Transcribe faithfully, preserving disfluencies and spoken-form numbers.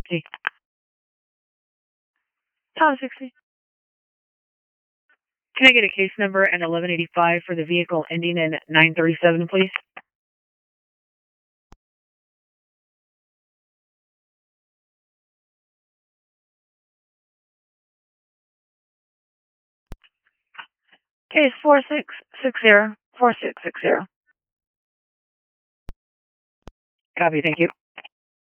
See. Tom sixty. Can I get a case number and eleven eighty-five for the vehicle ending in nine thirty-seven, please? Case four six six zero, four six six zero. Copy, thank you.